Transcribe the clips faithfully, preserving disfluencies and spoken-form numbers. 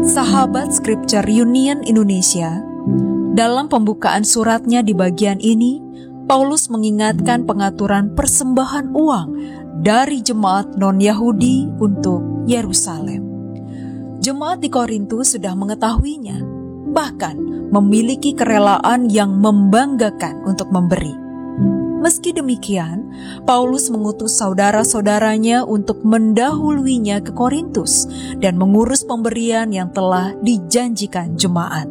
Sahabat Scripture Union Indonesia, dalam pembukaan suratnya di bagian ini, Paulus mengingatkan pengaturan persembahan uang dari jemaat non-Yahudi untuk Yerusalem. Jemaat di Korintus sudah mengetahuinya, bahkan memiliki kerelaan yang membanggakan untuk memberi. Meski demikian, Paulus mengutus saudara-saudaranya untuk mendahuluinya ke Korintus dan mengurus pemberian yang telah dijanjikan jemaat.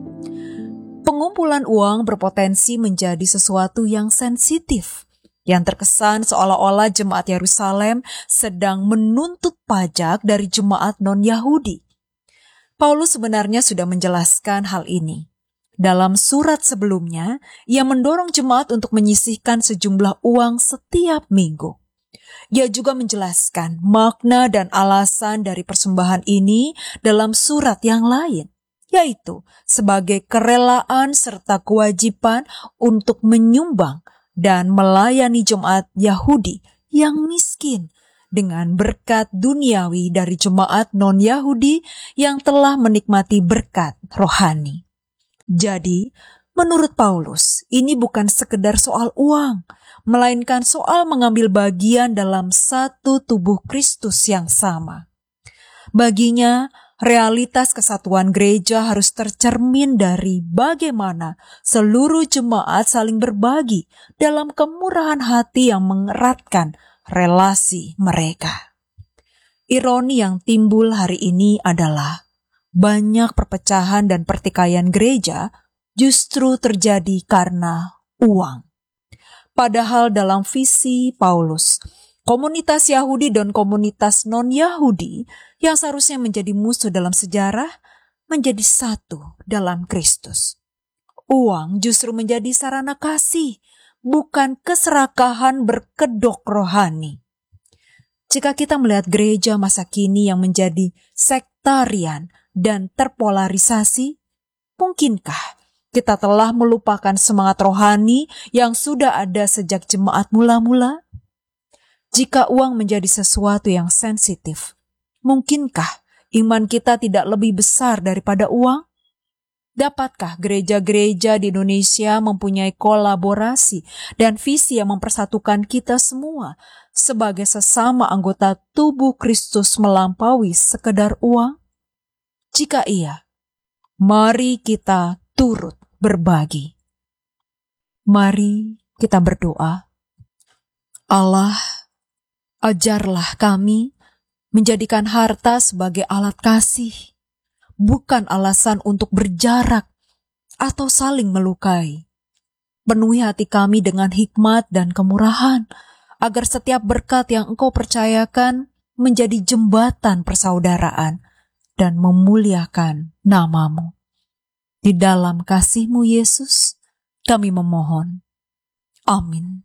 Pengumpulan uang berpotensi menjadi sesuatu yang sensitif, yang terkesan seolah-olah jemaat Yerusalem sedang menuntut pajak dari jemaat non-Yahudi. Paulus sebenarnya sudah menjelaskan hal ini. Dalam surat sebelumnya, ia mendorong jemaat untuk menyisihkan sejumlah uang setiap minggu. Ia juga menjelaskan makna dan alasan dari persembahan ini dalam surat yang lain, yaitu sebagai kerelaan serta kewajiban untuk menyumbang dan melayani jemaat Yahudi yang miskin dengan berkat duniawi dari jemaat non-Yahudi yang telah menikmati berkat rohani. Jadi, menurut Paulus, ini bukan sekedar soal uang, melainkan soal mengambil bagian dalam satu tubuh Kristus yang sama. Baginya, realitas kesatuan gereja harus tercermin dari bagaimana seluruh jemaat saling berbagi dalam kemurahan hati yang mengeratkan relasi mereka. Ironi yang timbul hari ini adalah banyak perpecahan dan pertikaian gereja justru terjadi karena uang. Padahal dalam visi Paulus, komunitas Yahudi dan komunitas non-Yahudi yang seharusnya menjadi musuh dalam sejarah menjadi satu dalam Kristus. Uang justru menjadi sarana kasih, bukan keserakahan berkedok rohani. Jika kita melihat gereja masa kini yang menjadi sektarian dan terpolarisasi, mungkinkah kita telah melupakan semangat rohani yang sudah ada sejak jemaat mula-mula? Jika uang menjadi sesuatu yang sensitif, mungkinkah iman kita tidak lebih besar daripada uang? Dapatkah gereja-gereja di Indonesia mempunyai kolaborasi dan visi yang mempersatukan kita semua sebagai sesama anggota tubuh Kristus melampaui sekedar uang? Jika iya, mari kita turut berbagi. Mari kita berdoa. Allah, ajarlah kami menjadikan harta sebagai alat kasih, bukan alasan untuk berjarak atau saling melukai. Penuhi hati kami dengan hikmat dan kemurahan, agar setiap berkat yang Engkau percayakan menjadi jembatan persaudaraan dan memuliakan nama-Mu. Di dalam kasih-Mu Yesus, kami memohon. Amin.